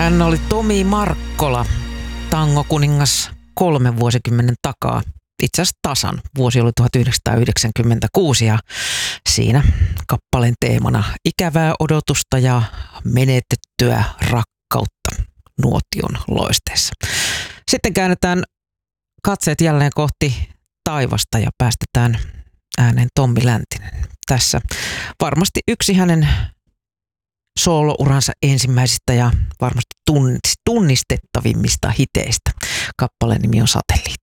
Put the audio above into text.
Hän oli Tomi Markkola, tangokuningas 3 vuosikymmenen takaa. Itse asiassa tasan. Vuosi oli 1996 ja siinä kappaleen teemana ikävää odotusta ja menetettyä rakkautta nuotion loisteessa. Sitten käännetään katseet jälleen kohti taivasta ja päästetään ääneen Tommi Läntinen. Tässä varmasti yksi hänen soolouransa ensimmäisistä ja varmasti tunnistettavimmista hiteistä. Kappaleen nimi on Satelliitti.